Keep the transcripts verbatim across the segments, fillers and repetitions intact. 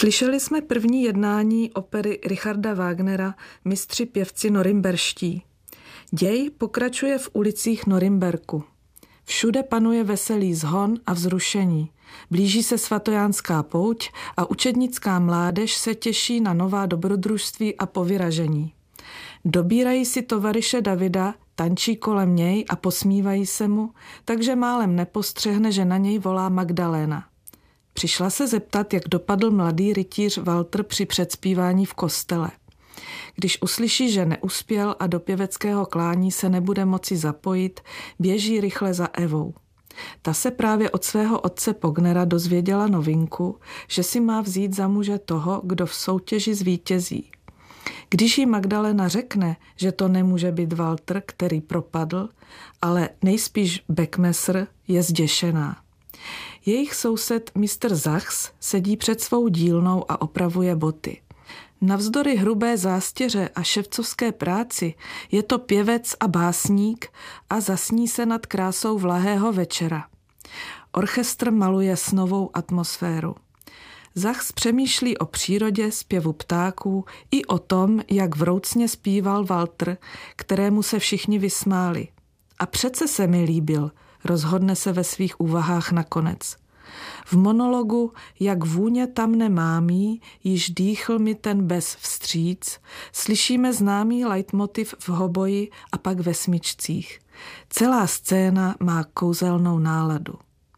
Slyšeli jsme první jednání opery Richarda Wagnera Mistři pěvci norimberští. Děj pokračuje v ulicích Norimberku. Všude panuje veselý zhon a vzrušení. Blíží se svatojánská pouť a učednická mládež se těší na nová dobrodružství a povyražení. Dobírají si tovaryše Davida, tančí kolem něj a posmívají se mu, takže málem nepostřehne, že na něj volá Magdaléna. Přišla se zeptat, jak dopadl mladý rytíř Walter při předspívání v kostele. Když uslyší, že neuspěl a do pěveckého klání se nebude moci zapojit, běží rychle za Evou. Ta se právě od svého otce Pognera dozvěděla novinku, že si má vzít za muže toho, kdo v soutěži zvítězí. Když jí Magdalena řekne, že to nemůže být Walter, který propadl, ale nejspíš Beckmesser, je zděšená. Jejich soused mistr Sachs sedí před svou dílnou a opravuje boty. Navzdory hrubé zástěře a ševcovské práci je to pěvec a básník a zasní se nad krásou vlahého večera. Orchestr maluje snovou atmosféru. Sachs přemýšlí o přírodě, zpěvu ptáků i o tom, jak vroucně zpíval Walter, kterému se všichni vysmáli. A přece se mi líbil, rozhodne se ve svých úvahách nakonec. V monologu Jak vůně tam nemámí, již dýchl mi ten bez vstříc, slyšíme známý leitmotiv v hoboji a pak ve smyčcích. Celá scéna má kouzelnou náladu.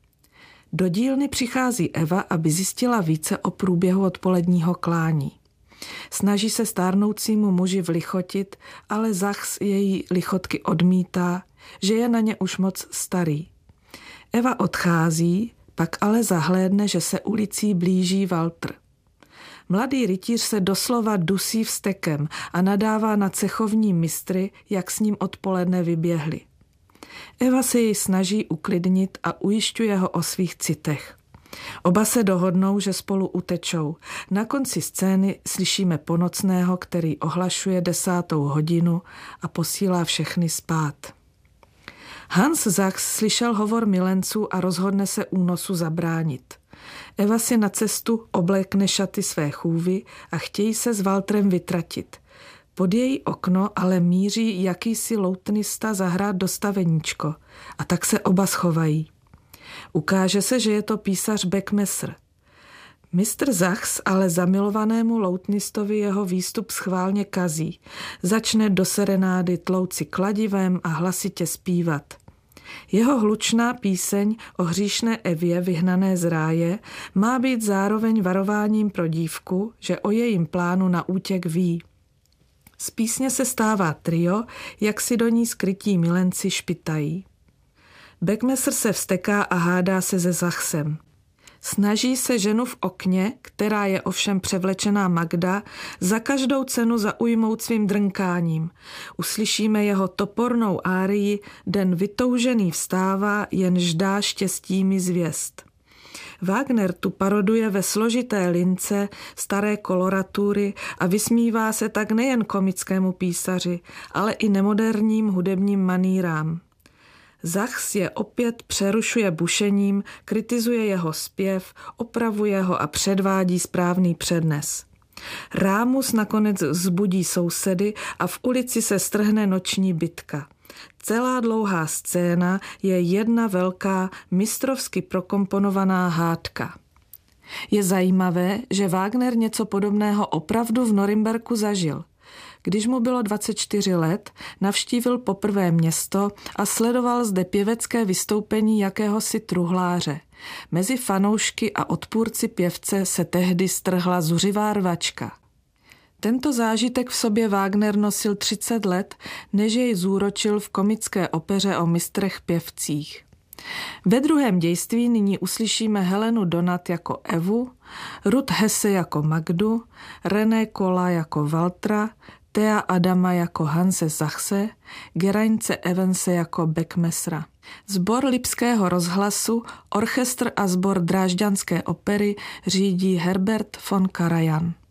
Do dílny přichází Eva, aby zjistila více o průběhu odpoledního klání. Snaží se stárnoucímu muži vlichotit, ale Sachs její lichotky odmítá, že je na ně už moc starý. Eva odchází, pak ale zahlédne, že se ulicí blíží Walter. Mladý rytíř se doslova dusí vztekem a nadává na cechovní mistry, jak s ním odpoledne vyběhli. Eva se jej snaží uklidnit a ujišťuje ho o svých citech. Oba se dohodnou, že spolu utečou. Na konci scény slyšíme Ponocného, který ohlašuje desátou hodinu a posílá všechny spát. Hans Sachs slyšel hovor milenců a rozhodne se únosu zabránit. Eva si na cestu oblékne šaty své chůvy a chtějí se s Walterem vytratit. Pod její okno ale míří jakýsi loutnista zahrát dostaveníčko a tak se oba schovají. Ukáže se, že je to písař Beckmesser. mistr Sachs ale zamilovanému loutnistovi jeho výstup schválně kazí. Začne do serenády tlouci kladivem a hlasitě zpívat. Jeho hlučná píseň o hříšné Evě vyhnané z ráje má být zároveň varováním pro dívku, že o jejím plánu na útěk ví. Z písně se stává trio, jak si do ní skrytí milenci špitají. Beckmesser se vzteká a hádá se se Sachsem. Snaží se ženu v okně, která je ovšem převlečená Magda, za každou cenu zaujmout svým drnkáním. Uslyšíme jeho topornou árii Den vytoužený vstává, jen ždá štěstí mi zvěst. Wagner tu paroduje ve složité lince staré koloratury a vysmívá se tak nejen komickému písaři, ale i nemoderním hudebním manýrám. Sachs je opět přerušuje bušením, kritizuje jeho zpěv, opravuje ho a předvádí správný přednes. Rámus nakonec vzbudí sousedy a v ulici se strhne noční bitka. Celá dlouhá scéna je jedna velká, mistrovsky prokomponovaná hádka. Je zajímavé, že Wagner něco podobného opravdu v Norimberku zažil. Když mu bylo dvacet čtyři let, navštívil poprvé město a sledoval zde pěvecké vystoupení jakéhosi truhláře. Mezi fanoušky a odpůrci pěvce se tehdy strhla zuřivá rvačka. Tento zážitek v sobě Wagner nosil třicet let, než jej zúročil v komické opeře o mistrech pěvcích. Ve druhém dějství nyní uslyšíme Helenu Donat jako Evu, Ruth Hesse jako Magdu, René Kola jako Waltera, Thea Adama jako Hanse Sachse, Geraintse Evanse jako Beckmessera. Sbor Lipského rozhlasu, orchestr a sbor Drážďanské opery řídí Herbert von Karajan.